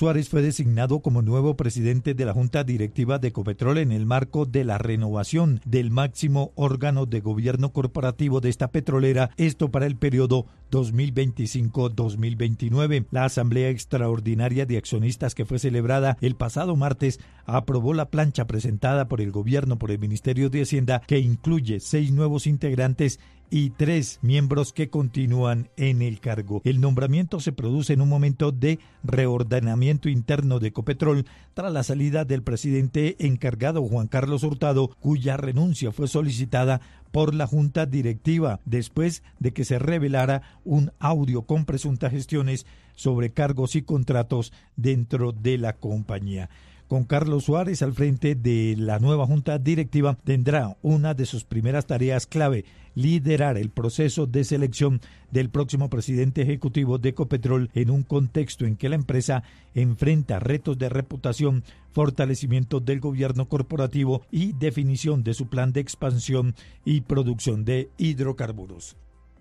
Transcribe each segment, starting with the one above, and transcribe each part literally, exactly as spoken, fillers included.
Suárez fue designado como nuevo presidente de la Junta Directiva de Ecopetrol en el marco de la renovación del máximo órgano de gobierno corporativo de esta petrolera, esto para el periodo dos mil veinticinco a dos mil veintinueve. La Asamblea Extraordinaria de Accionistas, que fue celebrada el pasado martes, aprobó la plancha presentada por el gobierno por el Ministerio de Hacienda, que incluye seis nuevos integrantes y tres miembros que continúan en el cargo. El nombramiento se produce en un momento de reordenamiento interno de Ecopetrol tras la salida del presidente encargado Juan Carlos Hurtado, cuya renuncia fue solicitada por la Junta Directiva después de que se revelara un audio con presuntas gestiones sobre cargos y contratos dentro de la compañía. Con Carlos Suárez al frente de la nueva Junta Directiva, tendrá una de sus primeras tareas clave: liderar el proceso de selección del próximo presidente ejecutivo de Ecopetrol en un contexto en que la empresa enfrenta retos de reputación, fortalecimiento del gobierno corporativo y definición de su plan de expansión y producción de hidrocarburos.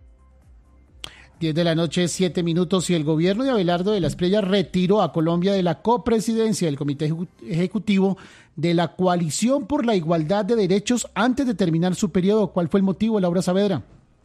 diez de la noche, siete minutos, y el gobierno de Abelardo de la Espriella retiró a Colombia de la copresidencia del Comité Ejecutivo de la Coalición por la Igualdad de Derechos antes de terminar su periodo. ¿Cuál fue el motivo, Laura Saavedra?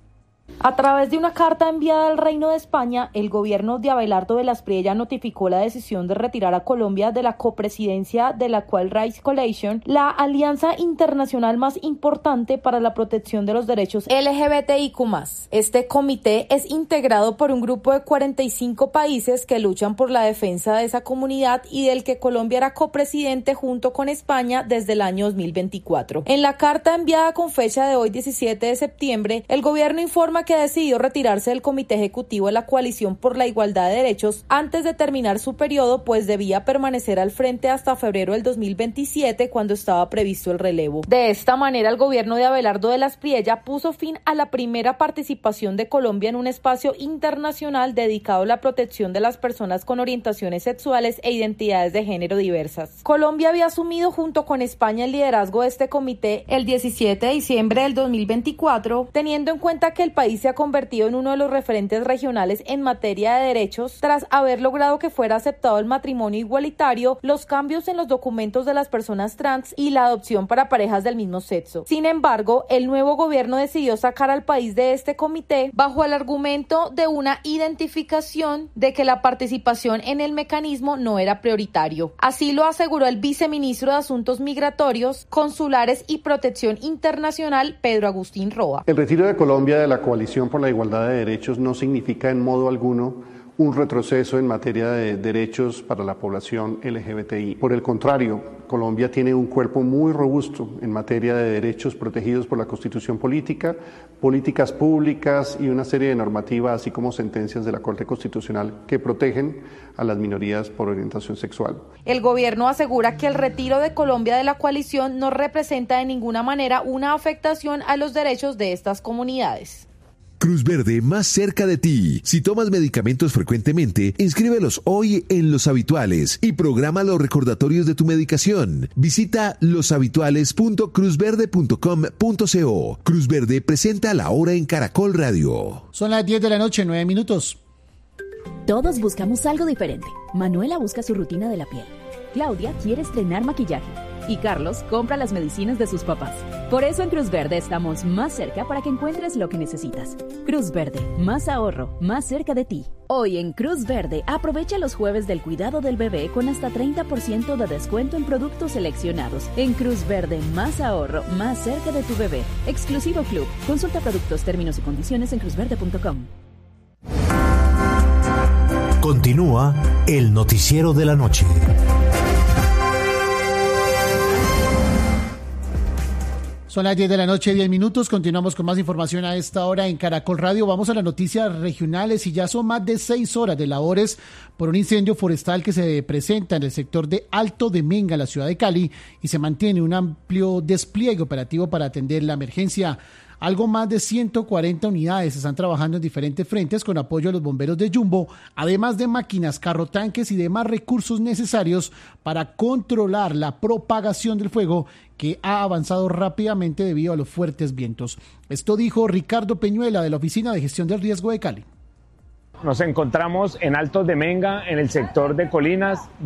A través de una carta enviada al Reino de España, el gobierno de Abelardo de la Espriella notificó la decisión de retirar a Colombia de la copresidencia de la Equal Rights Coalition, la alianza internacional más importante para la protección de los derechos L G B T I Q más. Este comité es integrado por un grupo de cuarenta y cinco países que luchan por la defensa de esa comunidad y del que Colombia era copresidente junto con España desde el año dos mil veinticuatro. En la carta enviada con fecha de hoy, diecisiete de septiembre, el gobierno informa que decidió retirarse del Comité Ejecutivo de la Coalición por la Igualdad de Derechos antes de terminar su periodo, pues debía permanecer al frente hasta febrero del dos mil veintisiete, cuando estaba previsto el relevo. De esta manera, el gobierno de Abelardo de la Espriella puso fin a la primera participación de Colombia en un espacio internacional dedicado a la protección de las personas con orientaciones sexuales e identidades de género diversas. Colombia había asumido junto con España el liderazgo de este comité el diecisiete de diciembre del dos mil veinticuatro, teniendo en cuenta que el país se ha convertido en uno de los referentes regionales en materia de derechos tras haber logrado que fuera aceptado el matrimonio igualitario, los cambios en los documentos de las personas trans y la adopción para parejas del mismo sexo. Sin embargo, el nuevo gobierno decidió sacar al país de este comité bajo el argumento de una identificación de que la participación en el mecanismo no era prioritario. Así lo aseguró el viceministro de Asuntos Migratorios, Consulares y Protección Internacional, Pedro Agustín Roa. El retiro de Colombia de la Coalición por la Igualdad de Derechos no significa en modo alguno un retroceso en materia de derechos para la población L G B T I. Por el contrario, Colombia tiene un cuerpo muy robusto en materia de derechos protegidos por la Constitución Política, políticas públicas y una serie de normativas, así como sentencias de la Corte Constitucional que protegen a las minorías por orientación sexual. El gobierno asegura que el retiro de Colombia de la coalición no representa de ninguna manera una afectación a los derechos de estas comunidades. Cruz Verde, más cerca de ti. Si tomas medicamentos frecuentemente, inscríbelos hoy en Los Habituales y programa los recordatorios de tu medicación. Visita los habituales punto cruz verde punto com punto co. Cruz Verde presenta La Hora en Caracol Radio. Son las diez de la noche, nueve minutos. Todos buscamos algo diferente. Manuela busca su rutina de la piel. Claudia quiere estrenar maquillaje. Y Carlos compra las medicinas de sus papás. Por eso en Cruz Verde estamos más cerca para que encuentres lo que necesitas. Cruz Verde, más ahorro, más cerca de ti. Hoy en Cruz Verde, aprovecha los jueves del cuidado del bebé con hasta treinta por ciento de descuento en productos seleccionados. En Cruz Verde, más ahorro, más cerca de tu bebé. Exclusivo Club. Consulta productos, términos y condiciones en cruz verde punto com. Continúa el noticiero de la noche. Son las diez de la noche, diez minutos. Continuamos con más información a esta hora en Caracol Radio. Vamos a las noticias regionales y ya son más de seis horas de labores por un incendio forestal que se presenta en el sector de Alto de Menga, la ciudad de Cali, y se mantiene un amplio despliegue operativo para atender la emergencia. Algo más de ciento cuarenta unidades están trabajando en diferentes frentes con apoyo de los bomberos de Jumbo, además de máquinas, carrotanques y demás recursos necesarios para controlar la propagación del fuego que ha avanzado rápidamente debido a los fuertes vientos. Esto dijo Ricardo Peñuela de la Oficina de Gestión del Riesgo de Cali. Nos encontramos en Altos de Menga, en el sector de Colinas,